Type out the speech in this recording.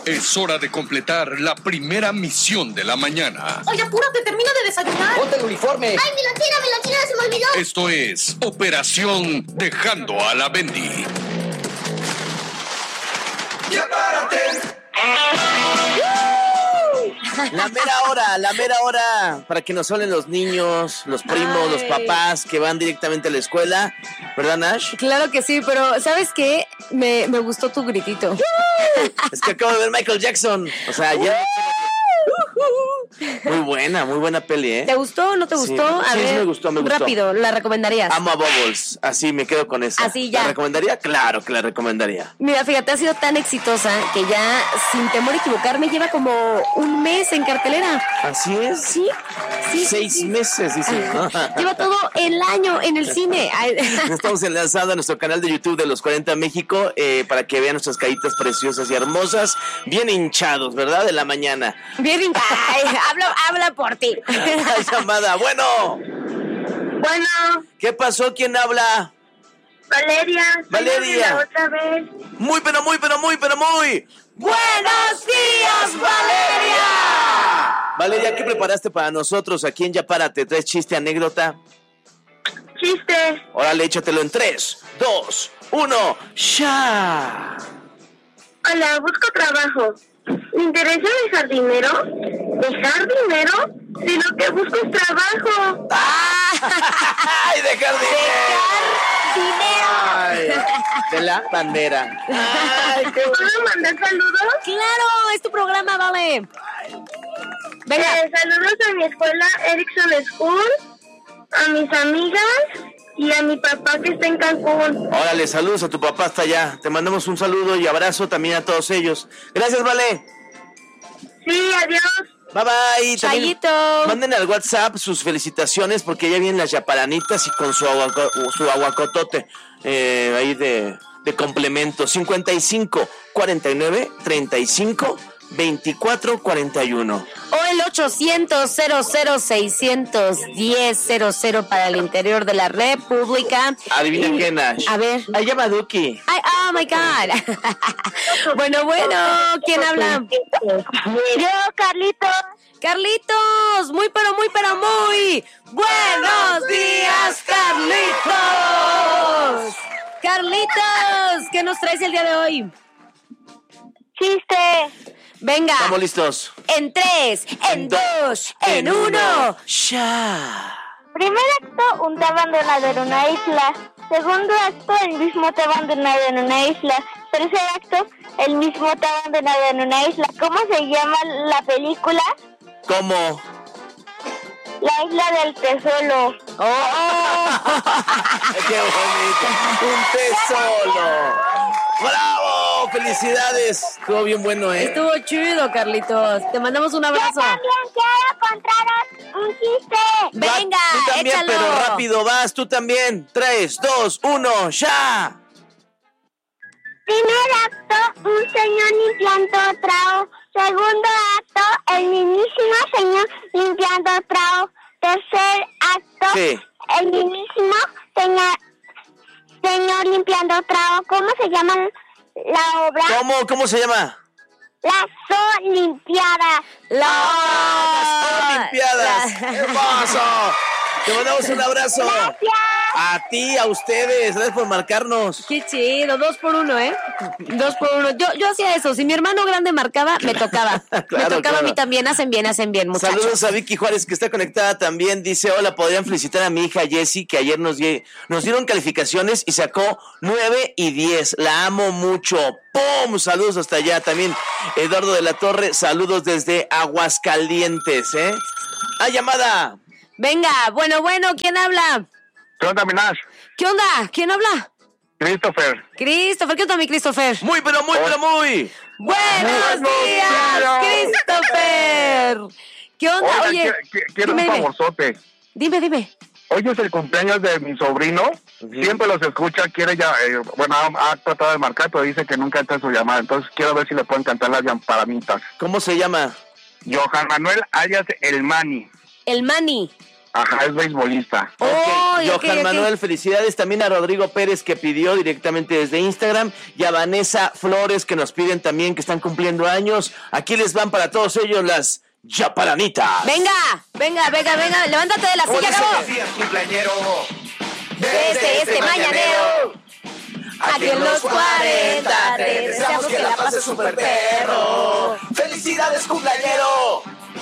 Es hora de completar la primera misión de la mañana. Oye, apúrate, termina de desayunar. ¡Ponte el uniforme! ¡Ay, mi lonchera, se me olvidó! Esto es Operación Dejando a la Bendy. ¡Ya párate! La mera hora para que nos hablen los niños, los primos, los papás que van directamente a la escuela, ¿verdad, Nash? Claro que sí, pero ¿sabes qué? Me gustó tu gritito. Es que acabo de ver Michael Jackson, o sea, ya... Muy buena peli, ¿eh? ¿Te gustó o no te gustó? Sí, me gustó. Rápido, ¿la recomendarías? Amo a Bubbles, así me quedo con esa. Así ya. ¿La recomendaría? Claro que la recomendaría. Mira, fíjate, ha sido tan exitosa que ya, sin temor a equivocarme, lleva como un mes en cartelera. ¿Así es? Sí. 6 meses, dice. Lleva todo el año en el cine. Estamos enlazando a nuestro canal de YouTube de Los 40 México para que vean nuestras caritas preciosas y hermosas, bien hinchados, ¿verdad? De la mañana. Bien hinchados. Habla por ti. La llamada. Bueno. ¿Qué pasó? ¿Quién habla? Valeria. Otra vez. Muy. ¡Buenos días, Valeria! Valeria, ¿qué preparaste para nosotros aquí en Ya Párate? ¿Traes chiste, anécdota? Chiste. Órale, échatelo en 3, 2, 1, ¡ya! Hola, busco trabajo. ¿Me interesa dejar dinero? ¿Dejar dinero? Si lo que busco es trabajo. ¡Ay, dejar dinero! Ay, de la bandera. Ay, qué bueno. ¿Puedo mandar saludos? Claro, es tu programa, vale. Venga. Saludos a mi escuela Erickson School, a mis amigas y a mi papá que está en Cancún. Órale, saludos a tu papá hasta allá. Te mandamos un saludo y abrazo también a todos ellos. Gracias, Vale. Sí, adiós. Bye bye. Chayito. Manden al WhatsApp sus felicitaciones porque ya vienen las yaparanitas y con su aguacotote ahí de complemento. 55 49 35 24 41. O el 800-00-610-00 para el interior de la República. Adivina qué, Nash. A ver. Ahí llama Duki. Ay, oh my God. Bueno, ¿quién habla? Yo, Carlitos. Carlitos, muy. Buenos días, Carlitos. Carlitos, ¿qué nos traes el día de hoy? Chiste. Venga. Estamos listos. En 3, en 2, en 1. ¡Ya! Primer acto, un té abandonado en una isla. Segundo acto, el mismo té abandonado en una isla. Tercer acto, el mismo té abandonado en una isla. ¿Cómo se llama la película? ¿Cómo? La isla del tesoro. ¡Oh! ¡Qué bonito! ¡Un tesoro! ¡Bravo! ¡Felicidades! Estuvo bien bueno, ¿eh? Estuvo chido, Carlitos. Te mandamos un abrazo. Yo también quiero contaros un chiste. Venga, tú también, échalo. pero rápido vas, tú también. 3, 2, 1, ¡ya! Primer acto, un señor limpiando trao. Segundo acto, el mismísimo señor limpiando trao. Tercer acto, Sí. el mismísimo señor limpiando trao. ¿Cómo se llama la obra? ¿Cómo se llama? Las Olimpiadas. Las Olimpiadas. ¡Hermoso! Te mandamos un abrazo. Gracias. A ti, a ustedes. Gracias por marcarnos. Qué chido, 2 por 1, ¿eh? 2 por 1. Yo hacía eso. Si mi hermano grande marcaba, me tocaba. Me tocaba Claro. a mí también. Hacen bien, muchachos. Saludos a Vicky Juárez, que está conectada también. Dice, hola, podrían felicitar a mi hija Jessie, que ayer nos dieron calificaciones y sacó 9 y 10. La amo mucho. ¡Pum! Saludos hasta allá. También Eduardo de la Torre, saludos desde Aguascalientes, ¿eh? ¡Ah, llamada! Venga, bueno, ¿quién habla? ¿Qué onda, Minash? ¿Qué onda? ¿Quién habla? Christopher. Christopher, ¿qué onda, mi Christopher? Muy. ¡Buenos días, Christopher! ¿Qué onda? Oiga, Oye, quiero un favorzote. Dime. Hoy es el cumpleaños de mi sobrino. Siempre los escucha, quiere ya, ha tratado de marcar, pero dice que nunca entra su llamada. Entonces quiero ver si le pueden cantar las llamparadas. ¿Cómo se llama? Johan Manuel alias El Mani. El Mani. Ajá, es beisbolista. Johan Manuel, felicidades también a Rodrigo Pérez que pidió directamente desde Instagram y a Vanessa Flores que nos piden también que están cumpliendo años. Aquí les van para todos ellos las Yaparanitas. Venga, levántate de la silla, Gabo. Desde este mañanero, aquí en los 40, te deseamos que la pases super perro. ¡Felicidades, cumpleañero!